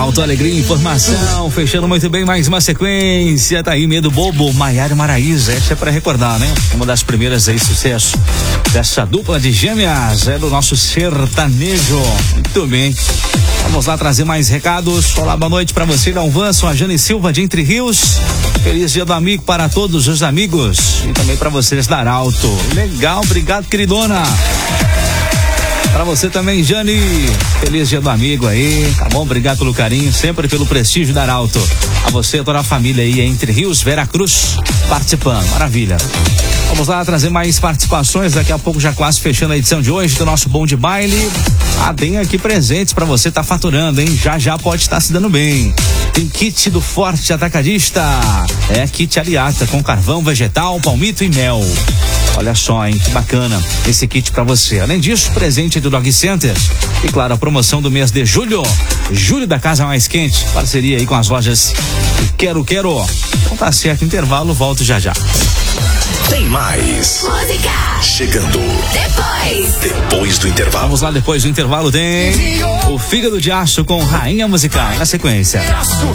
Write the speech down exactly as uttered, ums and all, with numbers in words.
Arauto, alegria e informação, fechando muito bem mais uma sequência, tá aí Medo Bobo, Maiara e Maraísa, essa é pra recordar, né? Uma das primeiras aí, sucesso dessa dupla de gêmeas, é do nosso sertanejo. Muito bem, vamos lá trazer mais recados. Olá, boa noite pra você, Dalvan, sou a Jane Silva de Entre Rios, feliz dia do amigo para todos os amigos e também pra vocês da Arauto. Legal, obrigado, queridona. Pra você também, Jane, feliz dia do amigo aí, tá bom? Obrigado pelo carinho, sempre pelo prestígio da Arauto. A você e toda a família aí, Entre Rios, Veracruz, participando, maravilha. Vamos lá trazer mais participações, daqui a pouco já quase fechando a edição de hoje do nosso Bom de Baile. Ah, tem aqui presentes pra você tá faturando, hein? Já já pode estar se dando bem. Tem kit do Forte Atacadista, é kit Aliata com carvão, vegetal, palmito e mel. Olha só, hein, que bacana esse kit pra você. Além disso, presente do Dog Center e, claro, a promoção do mês de julho. Julho da Casa Mais Quente, parceria aí com as lojas Quero Quero. Então tá certo, intervalo, volto já já. Tem mais música chegando depois depois do intervalo. Vamos lá, depois do intervalo tem o Fígado de Aço com Rainha Musical na sequência.